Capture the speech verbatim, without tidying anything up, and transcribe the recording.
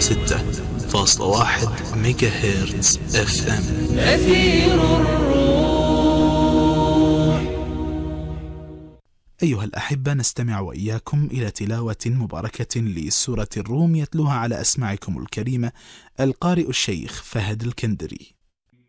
وستة فاصلة واحد ميجا هرتز اف ام. أثير الروح. أيها الأحبة، نستمع وإياكم إلى تلاوة مباركة لسورة الروم يتلوها على أسماعكم الكريمة القارئ الشيخ فهد الكندري.